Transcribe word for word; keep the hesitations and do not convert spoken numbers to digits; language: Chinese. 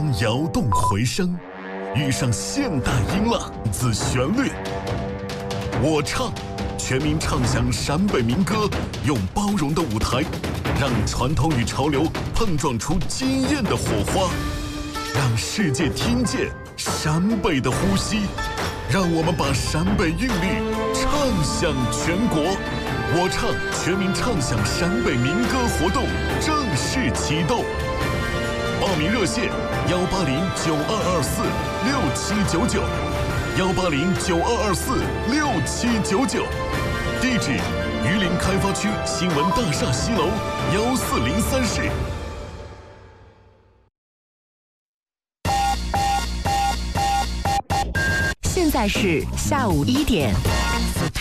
摇动回声，遇上现代音浪子旋律。我唱，全民唱响陕北民歌，用包容的舞台，让传统与潮流碰撞出惊艳的火花，让世界听见陕北的呼吸。让我们把陕北韵律唱响全国。我唱全民唱响陕北民歌活动正式启动，报名热线幺八零九二二四六七九九，幺八零九二二四六七九九，地址榆林开发区新闻大厦西楼幺四零三室。 现在是下午一点。